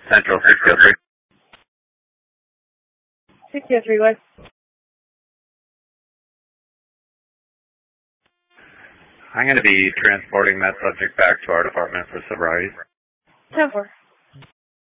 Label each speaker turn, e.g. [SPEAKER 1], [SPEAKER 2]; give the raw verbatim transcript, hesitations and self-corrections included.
[SPEAKER 1] Central six oh three.
[SPEAKER 2] six oh three West.
[SPEAKER 1] I'm going to be transporting that subject back to our department for sobriety.
[SPEAKER 2] ten four.